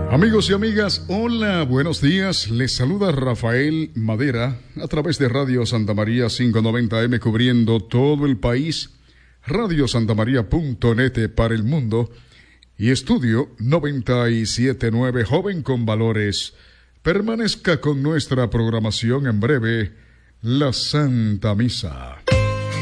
Amigos y amigas, hola, buenos días. Les saluda Rafael Madera a través de Radio Santa María 590M cubriendo todo el país, radiosantamaria.net para el mundo y Estudio 97.9 Joven con Valores. Permanezca con nuestra programación en breve, la Santa Misa.